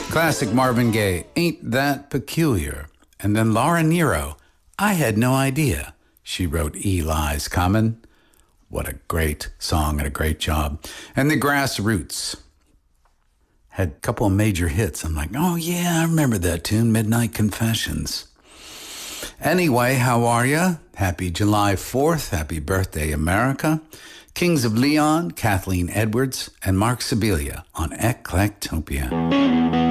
Classic Marvin Gaye, Ain't That Peculiar. And then Laura Nyro, I Had No Idea. She wrote Eli's Common. What a great song and a great job. And the Grassroots had a couple of major hits. I'm like, oh yeah, I remember that tune, Midnight Confessions. Anyway, how are you? Happy July 4th. Happy birthday, America. Kings of Leon, Kathleen Edwards, and Mark Sibilia on Eclectopia.